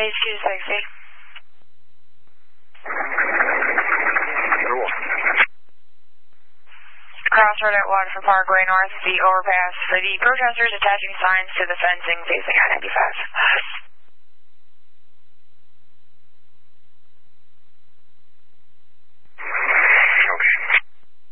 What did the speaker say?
HQ to 6B. Crossroad at Waterford Parkway North, the overpass for the protesters attaching signs to the fencing facing I-95.